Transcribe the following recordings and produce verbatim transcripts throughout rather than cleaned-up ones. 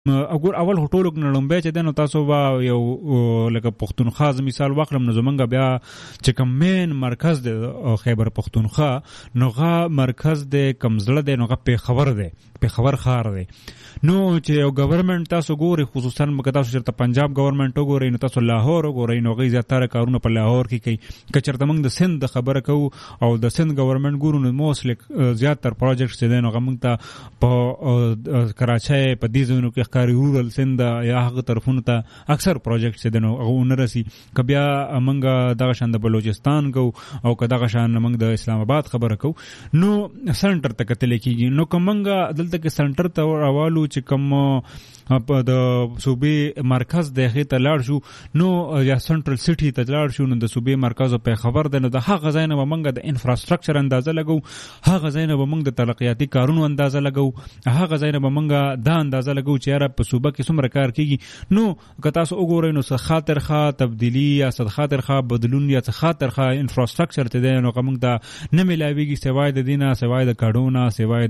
اګور اول هټولو نړمبه چې دنو تاسو وا یو لکه پښتونخوا ز مثال واخلم نو زمونږ بیا چې کوم مین مرکز د خیبر پښتونخوا نوغه مرکز د کمزړه د نوغه په خبر ده په خبر خار ده نو چې یو ګورنمنت تاسو ګوري خصوصا مګ تاسو چرته پنجاب ګورنمنت وګورئ نو تاسو لاهور وګورئ نو غي زیاتره کارونه په لاهور کې کوي کچرته موږ د سند خبره کوو او د سند ګورنمنت ګورو نو موسل زیاتره پروجیکټس دي نو موږ ته په کراچۍ په دې ځینو کې کاری رورل سند یا هغه طرفونو ته اکثر پروجیکټس دي نو هغه نرسي کبیا موږ دغه شان د بلوچستان کو او کداغه شان موږ د اسلام آباد خبره کو نو سنټر ته کتل کیږي نو کومنګ دلته کې سنټر ته راوالو چې کوم په د صوبې مرکز دغه ته لاړ شو نو یا سنټرل سټي ته لاړ شو نو د صوبې مرکز په خبر ده نو د هغه ځای نه موږ د انفراستراکچر اندازه لګو هغه ځای نه موږ د ترقیاتي کارونو اندازه لګو هغه ځای نه موږ دا اندازه لګو چې یاره په صوبه کې څومره کار کیږي نو که تاسو وګورئ نو څه خاطر ښه تبدیلی یا څه خاطر ښه بدلون یا څه خاطر ښه انفراستراکچر ته ده نو موږ دا نه ملاويږي سوای د دینه سوای د کډونه سوای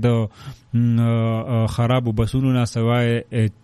د خراب بسونو نه سوای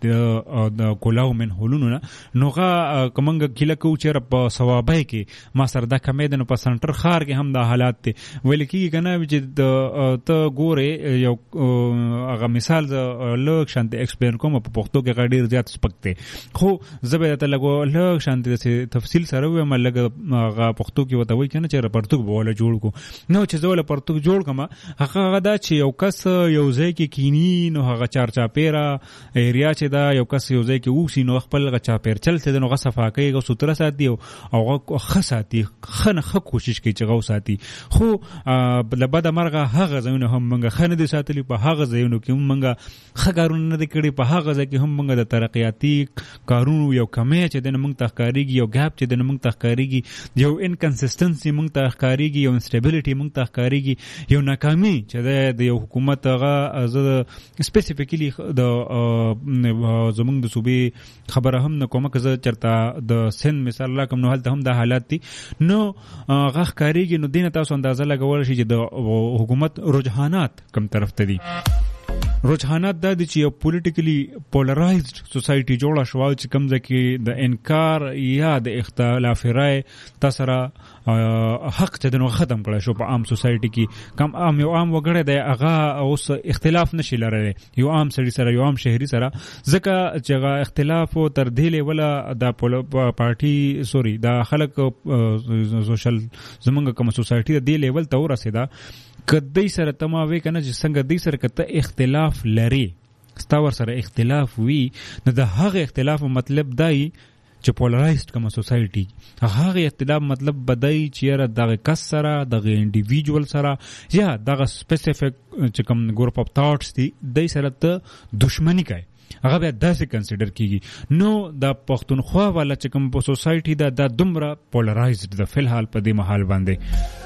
د کولاو من هولونو نه نوغه کومنګ کله کو چر په ثوابای کې ما سره د کمیدن په سنټر خار کې هم د حالات ته ویل کی کنه چې ته ګوره یو هغه مثال لوک شانت ایکسپلین کوم په پښتو کې غډیر زیات سپکته خو زبې ته لګو لوک شانت د تفصیل سره و ما لګ هغه پښتو کې وته وای کنه چې پرتګ بوله جوړ کو نو چې زول پرتګ جوړ کما هغه دا چې یو کس یو ځای کې کینی نو هغه چار چا پیرا ایریا چې دا یو کس یو ځای کې ووسی نو خپل غچا پیر چل ته نو غصه فاکي غو ستر ساتي او خصاتي خنه خ کوشش کوي چې غو ساتي خو لبد مرغه هغه ځونه هم منګه خنه دي ساتلی په هغه ځایونو کې هم منګه خګارونه نه کړي په هغه ځای کې هم منګه د ترقیاتي کارونو یو کمی چې د منګ تخکاریږي یو غاپ چې د منګ تخکاریږي یو انکنسستنسي منګ تخکاریږي یو انسټیبিলিټي منګ تخکاریږي یو ناکامي چې د یو حکومت هغه از سپیسیفیکلی د زمونږ د صوبې خبره هم نه کومه که زه چرته د سند مثال لا کوم نو هلته هم د حالات دي نو غخ کاریږي نو دینه تاسو اندازه لګول شي چې د حکومت رجحانات کم طرف ته دي رجحانات دا دي چې یو پولیټیکلی پولرایزډ سوسایټي جوړه شو چې کوم ځکه د انکار یا د اختلاف رائے تاسو حق ته د نو ختم کړی شو په عام سوسایټي کې کم عام یو عام وګړی دی هغه اوس اختلاف نشي لرلی یو عام سړي سره یو عام شهري سره ځکه چې هغه اختلاف تر دې لیوله د پارټي سوري د خلک سوشل زمونږ کوم سوسایټي د دې لیول ته ورسېده کدی سره تماوي کنه چې څنګه دې سره کته اختلاف لري ستاور سره اختلاف وی نو د هغه اختلاف مطلب دای چې پولرایزډ کوم سوسایټي هغه اختلاف مطلب بدای چې دغه کس سره دغه انډیویډوال سره یا دغه سپیسیفیک چې کوم ګروپ اف ثاټس دي دای سره ته دښمنی کوي هغه به داسې کنسیډر کیږي نو د پښتونخوا والا چې کوم په سوسایټي دا د دومره پولرایزډ د فلحال په دې محل باندې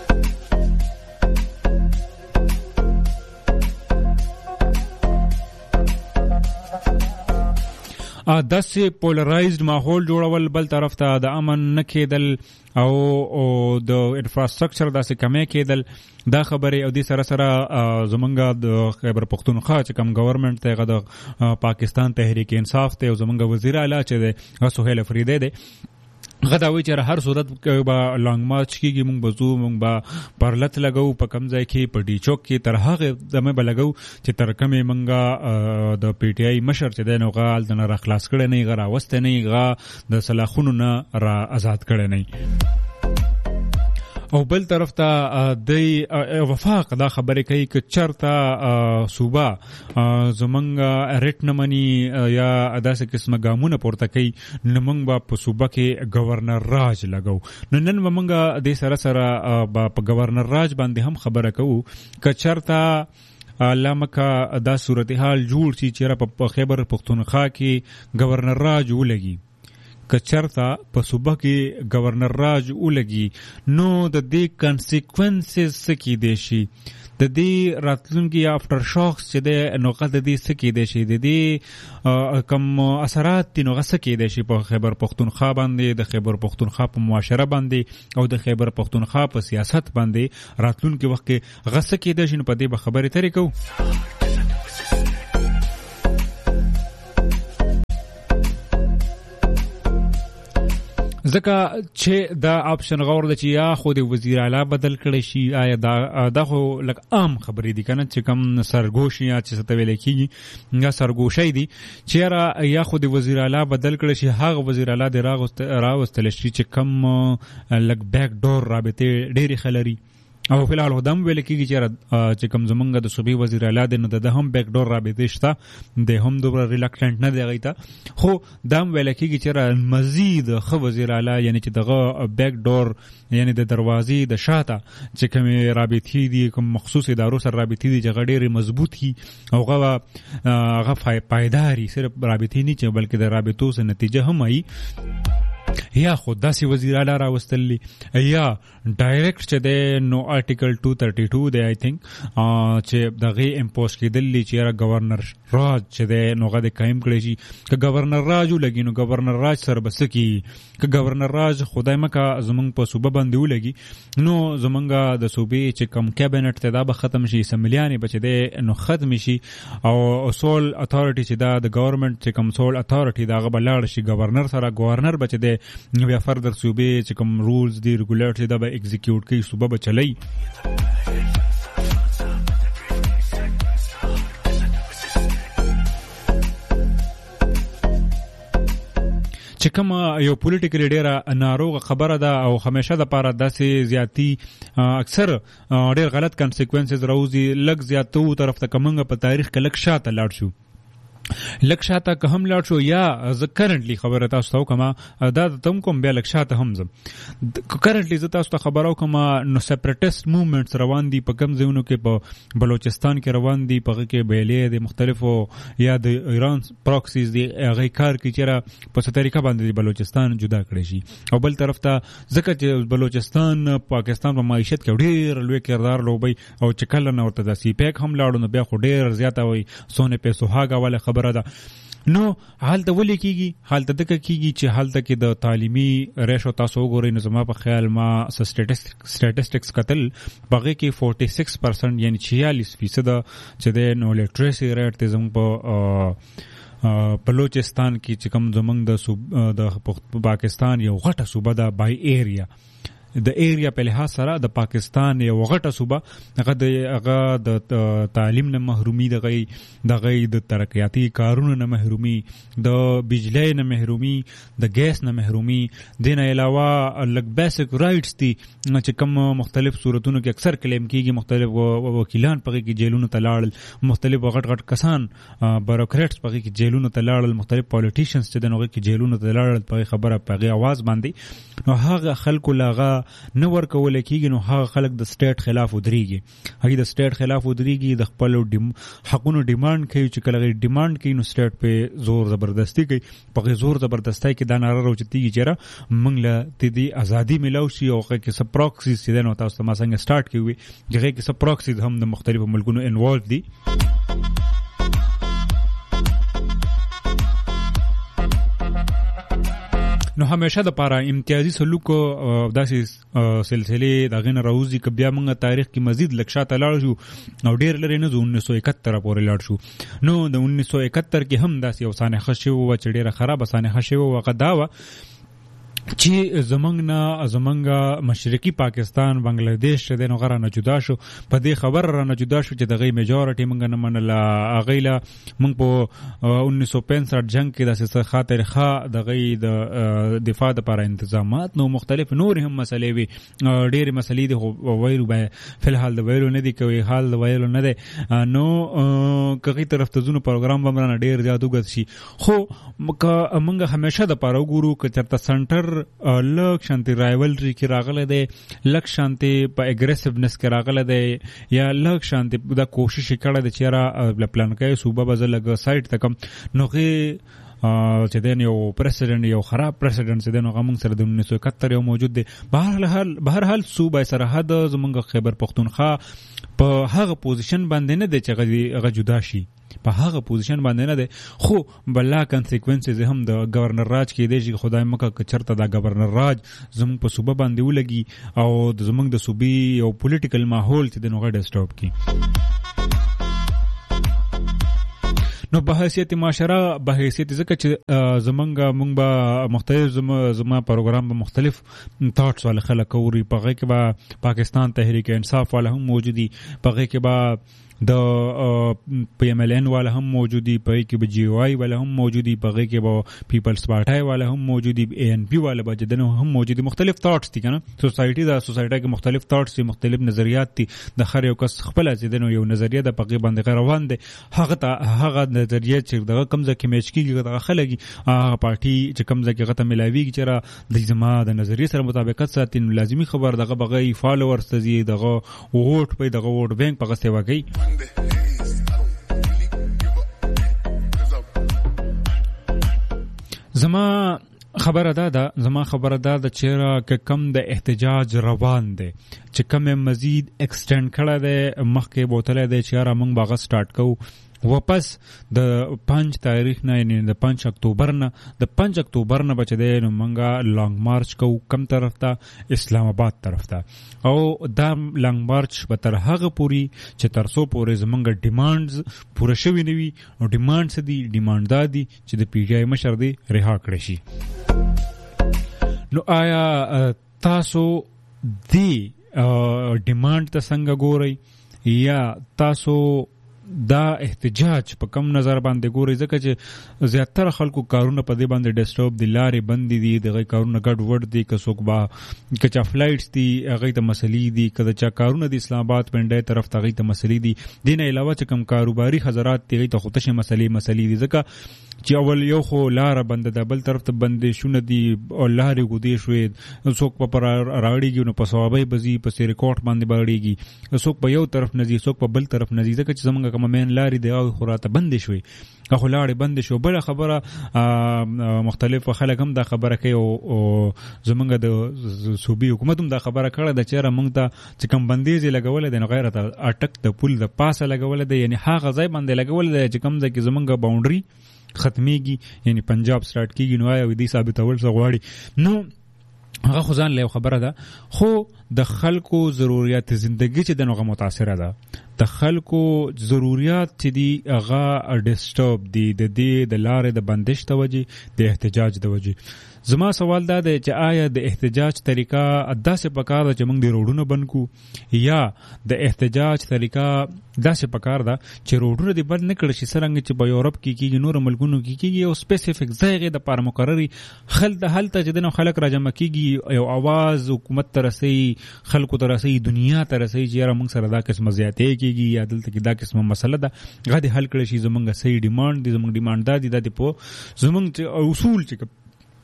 ا داسې پولرایزډ ماحول جوړول بل طرف ته د امن نه کېدل او د انفراستراکچر داسې کمی کېدل دا خبره او د سره سره زمونږ د خیبر پښتونخوا چې کوم ګورنمنت ته د پاکستان تحریک انصاف ته او زمونږ وزیر اعلی چې د سهیل فریدی دی غداوی چې هر صورت به لانګ مارچ کیږي مونږ بزو مونږ به پرلت لګو په کم ځای کې په ډی چوک کې تر هغه دمه به لګو چې تر کمه مونږه د پی ټی آی مشر چې د نوغال د نه خلاص کړي نه غرا واست نه غا د سلاخونو نه را آزاد کړي نه او بل طرف ته د وفاق دا خبره کوي چې چرته صوبه زمونږ ریټ نمنی یا داسې قسمه ګامونه پورته کوي نو موږ به په صوبه کې گورنر راج لګو نو نن موږ د سره سره په گورنر راج باندې هم خبره کوو چې چرته علامه دا صورتحال جوړ شي چې په خیبر پښتونخوا کې گورنر راج ولګي کچرتا په صوبه کې گورنر راج ولګي نو د دې کانسیکوینسز سکی دي شي د دې راتلونکي افټر شاکس چې د نوغه د دې سکی دي شي د دې کم اثرات نو غسکی دي شي په خیبر پښتونخوا باندې د خیبر پښتونخوا په معاشره باندې او د خیبر پښتونخوا په سیاست باندې راتلونکي وخت کې غسکی دي شي په دې به خبرې ترې کوو ځکه چې دا آپشن غور د چې یا خو د وزیر اعلی بدل کړي شي آیا دا دا خو لکه عام خبرې دي کنه چې کم سرګوشي یا چې څه ویل کیږي یا سرګوشي دي چې یا خو د وزیر اعلی بدل کړي شي هغه وزیر اعلی د راوستل شي چې کم لک بیک ډور رابطه ډېری خلري او په الحال هدم ویل کیږي چې چې کم زمونږ د صوبې وزیر اعلی د نو د هم بیک ډور رابطه شته د هم دوبره ریلکټنټ نه دی غیته خو دام ویل کیږي چې مزید خو وزیر اعلی یعنی چې دغه بیک ډور یعنی د دروازې د شاته چې کوم رابطې دي کوم مخصوص ادارو سره رابطې دي چې غډېری مضبوط کی او غو غو پایداري صرف رابطې نه چې بلکې د رابطو سره نتیجه هم ای یا خود داسې وزیر اعلی راوستلی یا ډایرکټ چې د نو آرټیکل two thirty-two دی آی تھنک چې دغه امپوز کېدلی چې گورنر راج چې د نوغه د قائم کړی شي که گورنر راج ولګي نو گورنر راج سره بس کی که گورنر راج خدای مکه زمونږ په صوبه باندې ولګي نو زمونږ د صوبې چې کم کابینټ ته دا به ختم شي سملیانې بچ دی نو ختم شي او اصول اتھارټي چې دا د گورنمنت چې کم سول اتھارټي دا غبلاړ شي گورنر سره گورنر بچ دی بیا فردر صوبې چې کوم رولز دی ریګولیټر دا به ایگزیکیوټ کوي صوبه به چلی چې کوم یو پولیټیکل ډیره ناروغه خبره ده او همیشه د پاره داسې زیاتی اکثر ډیر غلط کانسیکوینسز راوځي لږ زیاتو طرف ته کومنګ په تاریخ کې لږ شاته لاړ شو لک شاته که هم لاړ شو یا ز کرنټلی خبره تاسو ته کومه دا تم کوم بیا لک شاته هم زم کرنټلی ز تاسو ته خبرو کومه نو سپریټیسټ موومېنټس روان دي په کم ځایونو کې په بلوچستان کې روان دي په کې بیلې د مختلفو یا د ایران پروکسیز دی هغه کار کې چې په څه طریقه باندې بلوچستان جدا کړی شي او بل طرف ته ځکه چې بلوچستان پاکستان په معیشت کې ډېر لوی کردار لوبي او چې کله نو ورته د سی پیک هم لاړو نو بیا خو ډېر زیاته وي سونه په سوهاګه ولا خبره ده نو حالت ولې کیږي حالت دغه کیږي چې حالت کې د تعلیمي ریشو تاسو وګورئ نو زما په خیال ما سټیټسټکس قتل بغه کې forty-six percent یعنی forty-six فیصد چې د نو لیټریسي ریټ ته زموږ په بلوچستان کې چې کوم زموږ د پاکستان یو غټه صوبه ده بای ایریا د ایریا په لحاظ سره د پاکستان یو غټه صوبه هغه د هغه د تعلیم نه محرومي د غي د غي د ترقیاتی کارونو نه محرومي د بجلی نه محرومي د ګیس نه محرومي دین علاوه لګ بیسیک رائټس دي چې کوم مختلف صورتونو کې اکثر کلیم کیږي مختلف وکیلان پغې کې جیلونو ته لاړل مختلف غټ غټ کسان بیوروکریټس پغې کې جیلونو ته لاړل مختلف پالیټیشنز چې دغه کې جیلونو ته لاړل پغې خبره پغې आवाज باندې نو هغه خلکو لاغه نو ورکول کېږي نو هغه خلک د سټیټ خلاف ودرېږي هغه د سټیټ خلاف ودرېږي د خپل حقونو ډیماند کوي چې کله غي ډیماند کوي نو سټیټ په زور زبردستی کوي په زور زبردستی کې دا ناره راوچتيږي چې موږ له دې ازادي ملو شي او کې سب پروکسي چې نو تاسو ما څنګه سٹارټ کوي چې کې سب پروکسي هم د مختلفو ملکونو انوالو دي نو همیشه د پاره امتیازي سلوک داسې سلسله دغه نه راوځي ک بیا موږ تاریخ کې مزید لکشات لاړ شو او ډیر لري نه nineteen seventy-one پورې لاړ شو نو د nineteen seventy-one کې هم داسې یو سانحه شو چې ډیره خراب سانحه شو وغه داوا چې زمنګ نه زمنګ مشرقي پاکستان بنگلاديش چې د نغره نه جدا شو په دې خبر را نه جدا شو چې دغه میجورټي موږ نه منله اغیلا موږ په nineteen fifty-five جنگ کې د خاطر ښه دغه د دفاع لپاره انتظامات نو مختلف نور هم مسلې وي ډېر مسلې دي وایرو به په الحال د وایرو نه دي کوي حال د وایرو نه دي نو کغی طرف ته زونو پروګرام بمرانه ډېر زیات وګت شي خو موږ همیشه د پاره وګورو چې چرته سنټر لک شانتي رایولري کې راغله ده لک شانتي په اګریسیونس کې راغله ده یا لک شانتي د کوشش کړه د چیرې پلان کوي صوبه بزل لګ سایت تکم نوغه چې دین یو پریزیدنت یو خراب پریزیدنت چې دین غمون سره د nineteen seventy-one یو موجود دی بهر حال بهر حال صوبه سرحد زمونږ خیبر پختونخوا په هغه پوزیشن باندې نه دی چې هغه جدا شي په هغه پوزیشن باندې نه ده خو بلا کانسیکوینسز هم د گورنر راج کې دی چې خدای مکه چرته دا گورنر راج زموږ په صوبه باندې ولګي او زموږ د صوبې یو پولیټیکل ماحول چې د نوغه ډسټرب کی نو په حیثیت معاشره په حیثیت ځکه چې زمونږ مونږ به مختلف زما زما پروګرام به مختلف تھاټس والا خلک اوري په هغې کې به پاکستان تحریک انصاف والا هم موجودي په هغې کې به د پی ایم ایل این والا هم موجودي په هغې کې به جی او آی والا هم موجودي په هغې کې به پیپلز پارټۍ والا هم موجودي اے این پی والا به جدنه هم موجودي مختلف تھاټس دي که نه سوسایټي ده سوسایټۍ کې مختلف تھاټس دي مختلف نظریات دي د هر یو کس خپله چې دی نو یو نظریه ده په هغې باندې روان دی هغه ته هغه نظریه چې دغه کوم ځای کې میچ کېږي دغه خلک هغه پارټي چې کوم ځای کې هغه ته میلاویږي چې را د زما د نظریې سره مطابقت ساتي نو لازمي خبر دغه به هغه فالوورز ته ځي دغه ووټ پی دغه ووټ بینک په هغه سیوا کوي زما خبره دا ده زما خبره دا ده چې که کم د احتجاج روان دی چې کم مزید اکسټینډ کړی دی مخکې بوتلی دی چې یاره موږ به هغه سټارټ کوو واپس د پنځ تاریخ نه یعنی د پنځ اکتوبر نه د پنځ اکتوبر نه به چې دی نو موږ لانګ مارچ کوو کم طرف ته اسلام آباد طرف ته او دا لانګ مارچ به تر هغه پورې چې تر څو پورې زموږ ډیمانډز پوره شوي نه وي نو ډیمانډ څه دي ډیمانډ دا دي چې د پی ټی آی مشر دی رها کړی شي نو آیا تاسو دی ډیمانډ ته څنګه ګورئ یا تاسو دا احتجاج په کم نظر باندې ګوري ځکه چې زیاتره خلکو کارونه په دې باندې ډسټرب دي لارې بندې دي دغه کارونه ګډ وډ دي که څوک به که چا فلایټس دي هغې ته مسلې دي که د چا کارونه د اسلام آباد پنډۍ طرف ته هغې ته مسلې دي دې نه علاوه چې کوم کاروباري حضرات دي هغې ته خو تشې مسلې مسلې دي ځکه چې اول یو خو لاره بنده ده بل طرف ته بندیشونه دي او لارې ګودې شوې څوک په پر راوړېږي نو په صوابۍ به ځي په سیریکوټ باندې به اړېږي څوک په یو طرف نه ځي څوک په بل طرف نه ځي ځکه چې زموږ کومه مین لارې دی او خو راته بندې شوې هغه لاړې بندې شو بله خبره مختلف خلک هم دا خبره کوي او زموږ د صوبې حکومت هم دا خبره کړې ده چې یاره موږ ته چې کوم بندیز یې لګولی دی نو غیر ته اټک د پل د پاسه لګولی دی یعنی هغه ځای باندې لګولی دی چې کوم ځای کې زموږ باونډري ختمیږي یعنی پنجاب سٹارټ کیږي نو آیا دې ثابتول څه غواړي نو هغه خو ځان له خبره ده خو د خلکو ضرورت زندگی چې د نوغه متاثره ده د خلکو ضرورت چې دی هغه ډسټرب دي د دې د لارې د بندش ته وجې د احتجاج د وجې زما سوال دا دی چې آیا د احتجاج طریقه داسې پکار ده چې موږ د روډونو بند کو یا د احتجاج طریقه داسې پکار ده چې روډونه دې بند نه کړي شي څرنګه چې په یورپ کې کېږي نورو ملکونو کې کېږي یو سپیسیفیک ځای یې دپاره مقرري خل د هلته چې د خلک راجمع کېږي یو اواز حکومت ته رسوي خلکو ته رسوي دنیا ته رسوي چې یاره موږ سره دا قسمه زیاتې کېږي یا دلته کې دا قسمه مسله ده هغه دې حل کړی شي زموږ صحیح ډیمانډ دي زموږ ډیمانډ دا دي دا دې په زموږ اصول چې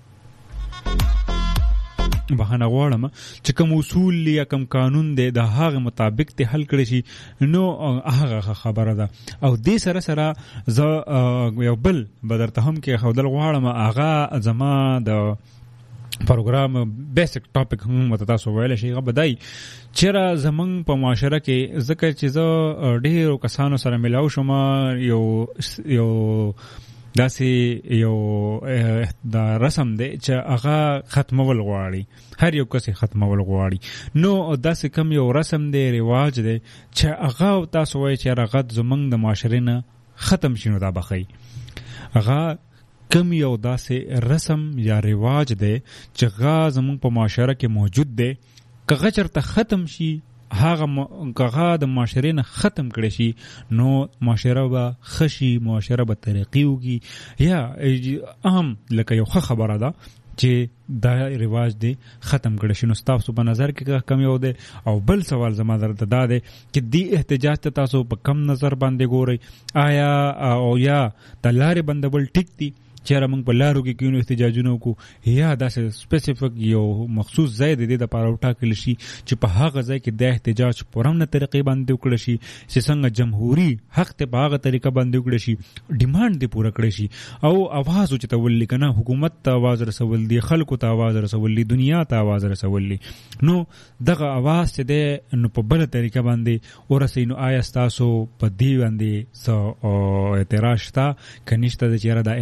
بهانه غواړم چې کوم اصول یا کوم قانون دی د هغه مطابق ته حل کړی شي نو هغه خبره ده او دې سره سره زه یو بل بدرته هم کې خودل غواړم هغه زما د پروګرام بیسیک ټاپک هم مته تاسو ویل شي هغه بدای چیرې زمونږ په معاشره کې ځکه چې زه ډېرو کسانو سره ملاو شوم یو یو داسې یو دا رسم دی چې هغه ختمول غواړي هر یو کس ختمول غواړي نو داسې کم یو رسم دی رواج دی چې هغه تاسو وایي چې هغه زمونږ د معاشرې نه ختم شي نو دا بخی هغه کم یو داسې رسم یا رواج دی چې هغه زمونږ په معاشره کې موجود دی که هغه چېرته ختم شي هغه هغه د معاشرې نه ختم کړی شي نو معاشره به ښه شي معاشره به ترقي وکړي یا اهم لکه یو ښه خبره ده چې دا رواج دی ختم کړی شي نو ستاسو په نظر کې کم یو دی او بل سوال زما درته دا دی چې دې احتجاج ته تاسو په کم نظر باندې ګورئ آیا او یا د لارې بندول ټیک دي چیرې موږ په لارو کې کینو احتجاجونه وکړو یا داسې سپیسیفیک یو مخصوص ځای د دې دپاره وټاکل شي چې په هغه ځای کې د احتجاج په پوره طریقې باندې وکړی شي چې څنګه جمهوري حق ته په هغه طریقه باندې وکړی شي ډیمانډ دې پوره کړی شي او اواز اوچتول دي که نه حکومت ته اواز رسول دي خلکو ته اواز رسول دي دنیا ته اواز رسول دي نو دغه اواز چې دی نو په بله طریقه باندې ورسوي نو آیا ستاسو په دې باندې څه اعتراض شته که نشته دی چې یاره دا اعتراض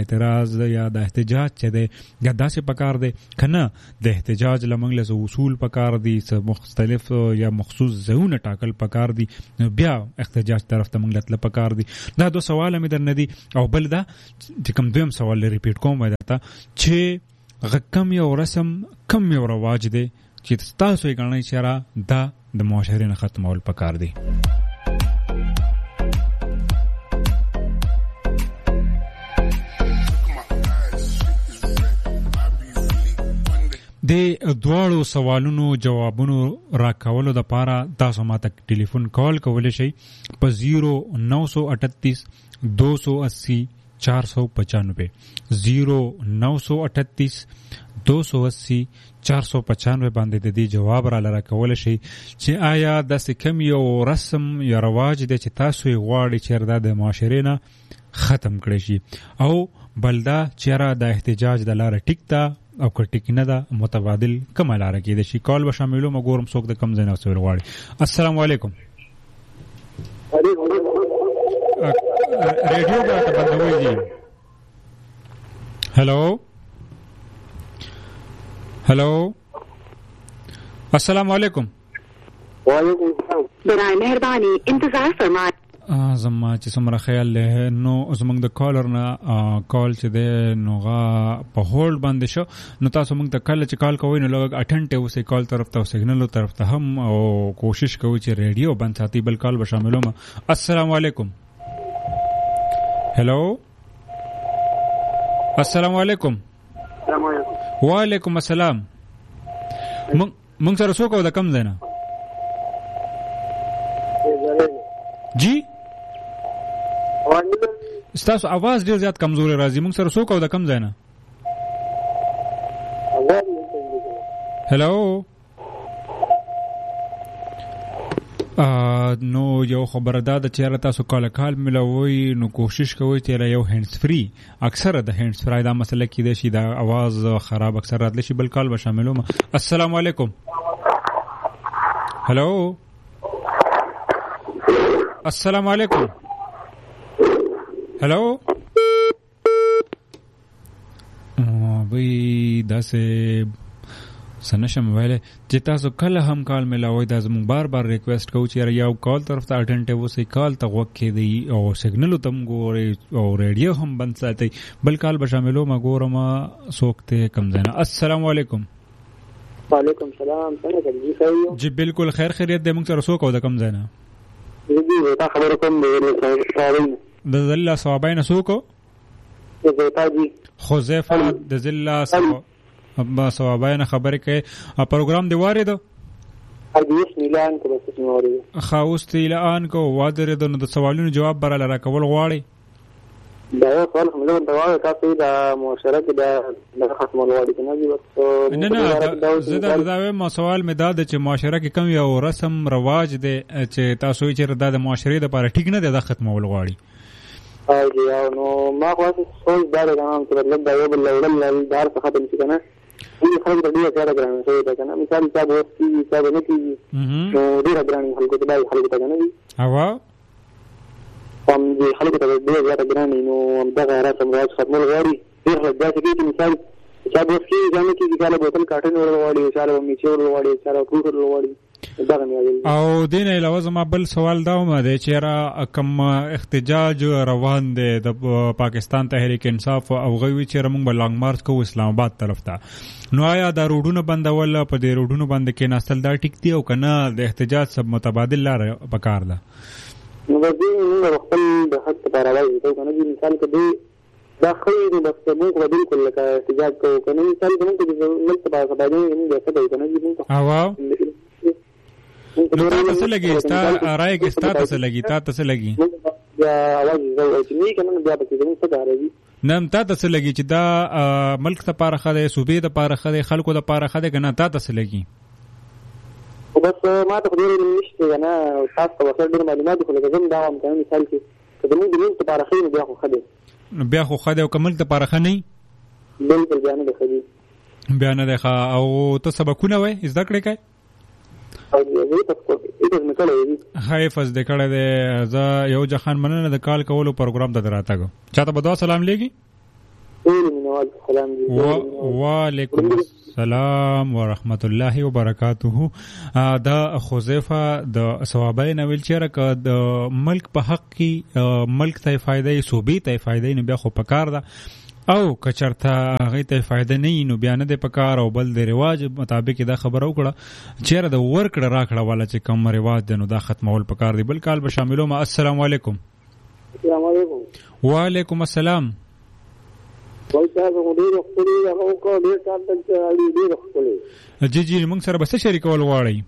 اعتراض یا د احتجاج چې دی یا داسې پکار دی کنه د احتجاج لمنګ له اصول پکار دي مختلف یا مخصوص ځایونه ټاکل پکار دي بیا احتجاج طرف ته موږ لته پکار دي دا دو سوال مې در ندي او بل دا چې کوم دویم سوال ریپیټ کوم وای دا چې غکم یو رسم کم یو رواج دی چې تاسو یې غواړئ چې را دا د معاشرې نه ختمول پکار دي د دواړو سوالونو جوابونو راکولو د پاره تاسو ماته ټلیفون کال کولی شئ په زیرو نو سو اٹھتیس دو سو اسی چار سو پچانوے زیرو نو سو اٹھتیس دو سو اسی چار سو پچانوے باندې د دې جواب را لره کولی شئ چې آیا داسې کوم یو رسم یا رواج دی چې تاسو یې غواړئ چې دا د معاشرې نه ختم کړی شي او بلدا چیرې د احتجاج د لاره ټیک ده او که ټیک نه ده متبادل کومه لاره کې د شي کال به شاملو مګورم څوک د کم ځای نه وسول غواړي السلام علیکم ریډیو به ته بندوي دي هلو هلو السلام علیکم وعلیکم السلام برای مهربانی انتظار فرمائیں زما چې سمره خیال له نو زمونږ د کالر نه کال چې ده نوغه په هولډ باندې شو نو تاسو موږ ته کله چې کال کوئ نو لږ اټنټیو سي کال طرف ته سیګنل طرف ته هم او کوشش کوئ چې ریډیو بند ساتي بل کال به شاملو ما السلام علیکم هلو السلام علیکم السلام علیکم وعلیکم السلام موږ سره څوک او د کم ځای نه جی ستاسو आवाज ډیر زیات کمزوري راځي موږ سره څوک او د کم ځای نه هلو نو یو خبره ده چې تاسو کال کال ملوي نو کوشش کوئ چې یو هینډز فری اکثر د هینډز فری دا مسله کې د شي دا आवाज خراب اکثر راتلی شي بل کال به شاملو السلام علیکم هلو السلام علیکم هلو وی داسې سنشم ویلې چې تاسو کله هم کال ملاوي دا زموږ بار بار ریکوست کوو چې یو کال طرف ته اټنټیو وسی کال ته وکې دی او سیګنل تم ګوري او ریډیو هم بند ساتي بل کال به شاملو ما ګورم سوکته کم زنه السلام علیکم وعلیکم السلام څنګه دې جی بالکل خیر خیریت دې موږ سره سوک او د کم زنه دې تا خبر کوم دې د ذل صوابین سوکو زيتا جی حذیفه د ذل ابا صوابین خبره کوي پروګرام دی واره دو حدیث ميلان کو بس نوري خاوست اعلان کو واده د نو د سوالونو جواب براله راکول غواړي دا یو سوال هم له دوا تاسو د معاشره کې د ختمول غواړي کنه دي بس نه نه زه دا مو سوال مې دا چې معاشره کې کوم یو رسم رواج دی چې تاسو یې چې د معاشرې د لپاره ټیک نه دی د ختمول غواړي او یا نو ما خو څه دا غواړم چې بدل دا یو بل لړل دار څخه ختم شي کنه دې خلک د دې کار غواړي چې دا کنه مثال چې تاسو کی تاسو نه کیږي نو ډیر غواړي خلکو ته دا خلکو ته نه دي اوا هم دې خلکو ته ډیر غواړي نو دا رسم راځي ختمول غواړي ډیر راځي چې مثال چې تاسو کی ځان کې چې کاله بوتل کاټن ورغواړي چې کاله میچو ورغواړي چې کاله کوټر ورغواړي او دین علاوه زما بل سوال دا و دی چې را کم احتجاج روان دی د پاکستان تحریک انصاف او غوي چې موږ بلنګ مارچ کو اسلام آباد طرف ته نو آیا دا روډونو بندول په دې روډونو باندې کې ناستل دا ټیک دی او کنه د احتجاج سب متبادل لار پکار ده نو د دې موږ خپل د حق لپاره راځي ته کنه مثال کدي دا خیر بس موږ بالکل لکه احتجاج کوو کنه مثال موږ د ملت په اړه باندې موږ څه کوي کنه موږ اوا نو تاسو لګي ستا راي کې ستا تاسو لګي تاسو لګي یا اواز زو چې نه کنه بیا پکې زموږ څه راځي نن تاسو لګي چې دا ملک ته پاره خده صوبې ته پاره خده خلکو ته پاره خده کنه تاسو لګي بس ما ته خبرې نشته کنه تاسو په وسه ډېر معلومات خو لګم دا هم کنه مثال کې زموږ د ملک ته پاره خیر بیا خو خده بیا خو خده او کمل ته پاره خنه بالکل بیان ده خدي بیان ده او ته سبقونه وای زده کړې کای حافظ د کړه د یو جهان مننه د کال کولو پروګرام ته دراتګو چاته بد سلام لګي وعلیکم السلام ورحمت الله وبرکاته. دا حذیفه د ثوابای نویل چیرې ک د ملک په حق کې ملک ته فائدې صوبې ته فائدې نه بیا خو پکار ده او کچرته هغه ته فائدې نه نو بیا نه د پکار او بل د رواج مطابق دا خبره وکړه چیرې د ورکړه راکړه والا چې کوم رواج ده نو دا ختمول پکار دی. بل کال به شاملو ما. السلام علیکم. السلام علیکم. وعلیکم السلام. جی جی موږ سره بس شریکول غواړئ.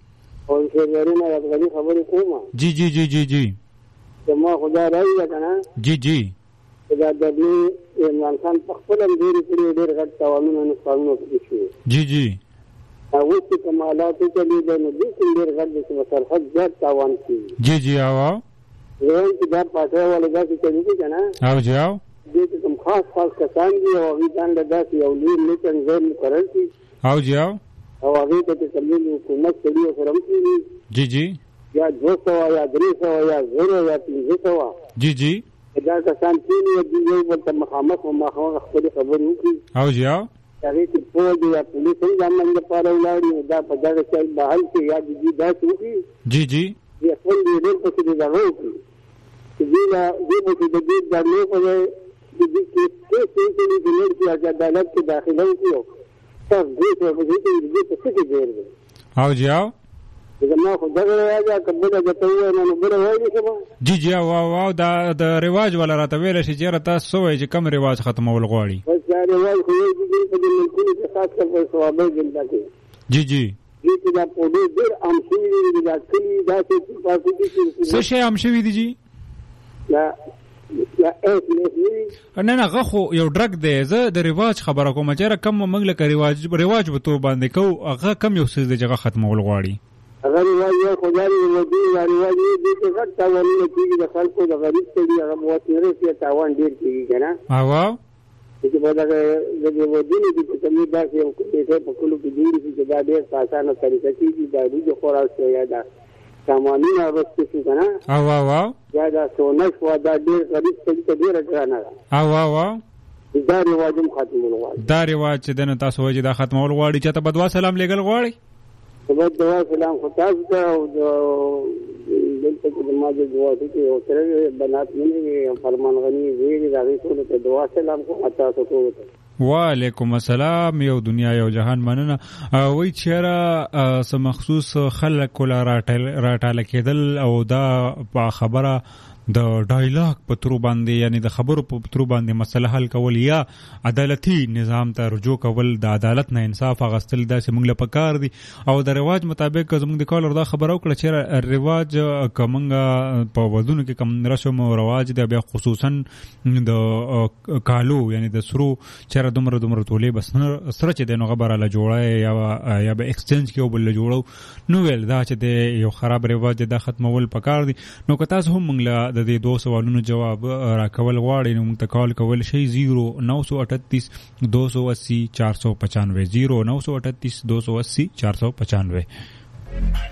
جی جی جی جی جی ما خدا راځي کنه. جی جی دا د دې عمران خان په خپل ډېر کړي ډېر غټ تاوانونه نه قانون وکړي. جی جی او چې کمالات چې دې نه دي ډېر غټ د مسرحت زیات تاوان کوي. جی جی او یو چې دا پاتې ولا دا چې کوي کنه او جاو دې کوم خاص خاص کسان دي او هغه ځان له داسې یو لوی میټن ځای مقرر شي او جاو او هغه ته چې کومې حکومت کړي سره مې جی جی یا دو سو یا درې سو یا زیرو یا پنځه سو جی جی دا کسان چې دې یو بل ته مخامخ او مخامخ خپل خبرې وکړي او جاو هغه چې په دې یا پولیس څنګه باندې پاره ولاړي دا په دغه ځای بحال کې یا دې دا څه جی جی یا خپل دې ډېر څه دې دا وکړي چې دا دې په دې د نو په د دې کې څه څه دې د لړ کې عدالت کې داخله وکړو تاسو دې ته په دې کې څه څه دی او جاو زما خو دغه راځه کبه د ته نو بل وایي څه جی جی واو واو دا د رواج ولا راته ویل شي چې تاسو وایي چې کوم رواج ختمول غواړي. بس دا رواج خو دې په دې ملکونو کې خاص کر ثوابه جلدا کې. جی جی دې دا په دې ډېر عام شوی دی دا کلی دا چې تاسو دې څه شی عام شوی دی جی؟ لا یا اس نه نه غخو یو ډرګ دی. زه د رواج خبره کوم چې کم موږ له رواج رواج به تو باندې کو هغه کم یو څه د جګه ختمول غواړي. هغه رواج یو خدای دې دې رواج دې چې غټ تاوانونه کوي د خلکو د غریب ته هغه موثره کې تاوان ډیر کوي کنه. او چې په دغه د ودونو کې چې موږ دا یو څه په کلو کې جوړ شي دا ډیر آسانه طریقه کې دا د خوراک یا دا سامانونه راوستي کنه. او او یا دا سونه خو دا ډیر غریب ته ډیر ګرانه او او دا رواج ختمول غواړي. دا رواج چې دنه تاسو وایي دا ختمول غواړي چې ته بدوا سلام لګل غواړي. سبب دعا سلام خو تاسو ته او دلته کې د ماجه دعا چې او سره بنات نه فرمان غني ویلي دا ټول ته دعا سلام کوم تاسو ته. وعلیکم السلام. یو دنیا یو جهان مننه. وای چیرې سم مخصوص خلک ولا راټاله کېدل او دا په خبره د ډایلاګ په تر باندې یعنی د خبرو په تر باندې مسله حل کول یا عدالتي نظام ته رجوع کول د عدالت نه انصاف غستل دا چې موږ له پکار دي او د رواج مطابق زموږ د کالر دا خبره وکړه چې رواج کومنګ په ودونو کې کوم رسم او رواج د بیا خصوصا د کالو یعنی د سرو چیرې دومره دومره تولې بس سره چې د نو خبره لا جوړه یا یا به ایکسچینج کې وبل جوړو نو ول دا چې د یو خراب رواج د ختمول پکار دي. نو که تاسو هم موږ د دې دوه سوالونو جواب راکول غواړئ نو موږ ته کال کول شي زیرو نو سو اٹھتیس دو سو اسی چار سو پچانوے زیرو نو سو اٹھتیس دو سو اسی چار سو پچانوے.